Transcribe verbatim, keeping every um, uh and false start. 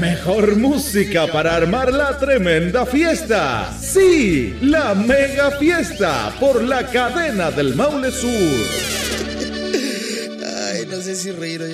mejor música para armar la tremenda fiesta. Sí, la mega fiesta por la cadena del Maule Sur. Ay, no sé si reír o